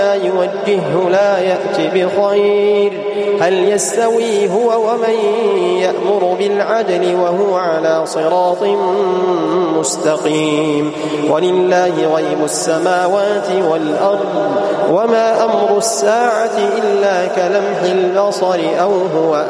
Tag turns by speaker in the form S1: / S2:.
S1: يوجهه لا يأت بخير. هل يستوي هو ومن يأمر بالعدل وهو على صراط مستقيم؟ ولله غيب السماوات والأرض وما أمر الساعة إلا كلمح البصر أو هو